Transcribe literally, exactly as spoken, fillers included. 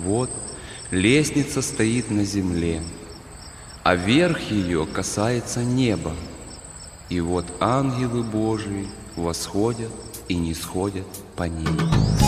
Вот лестница стоит на земле, а верх ее касается неба. И вот ангелы Божии восходят и нисходят по ней.